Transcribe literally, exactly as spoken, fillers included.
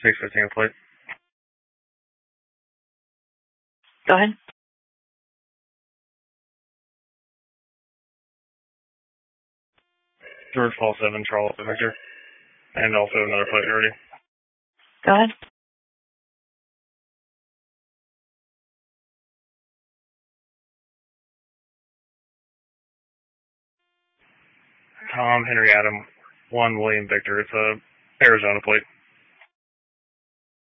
six fifteen plate. Go ahead. George Paul seven, Charles Victor. And also another plate already. Go ahead. Tom Henry Adam, one William Victor. It's a Arizona plate.